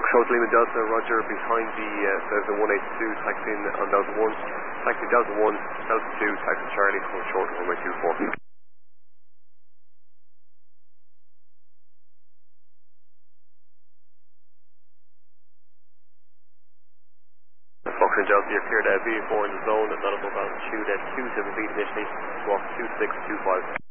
Foxtrot Lima Delta, Roger, behind the 182, taxiing on Delta 1. Taxi Delta 1, Delta 2, taxi Charlie, coming short of runway 24. Foxtrot Delta, you're cleared at V4 in the zone at not above altitude at 270 feet initially, walk 2625.